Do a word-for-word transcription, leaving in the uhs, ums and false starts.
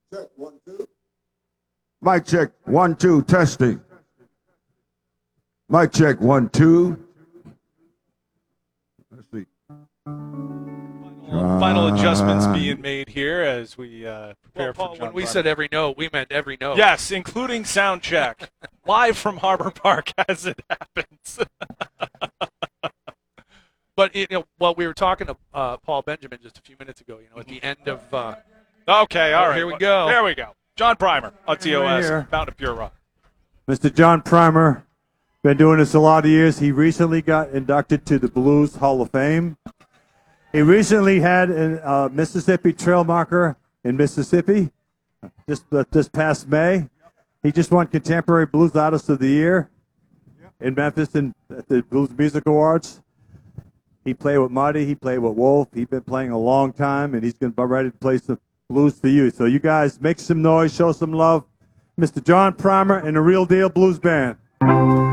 Check, one, two. Mic check, one, two, testing. Mic check, one, two. Let's see. Final, final adjustments being made here as we uh, prepare well, Paul, for John when we Primer. said every note, we meant every note. Yes, including sound check, live from Harbor Park as it happens. But you know, well, we were talking to uh, Paul Benjamin just a few minutes ago. You know, at the end of. Uh, okay, all oh, right. Here we go. There we go. John Primer on T O S, Right Fountain of Pure Rock. Mister John Primer, been doing this a lot of years. He recently got inducted to the Blues Hall of Fame. He recently had a uh, Mississippi Trail Marker in Mississippi this, uh, this past May. He just won Contemporary Blues Artist of the Year in Memphis and at the Blues Music Awards. He played with Marty. He played with Wolf. He's been playing a long time, and he's going to be ready to play some blues for you. So you guys make some noise, show some love. Mister John Primer and the Real Deal Blues Band.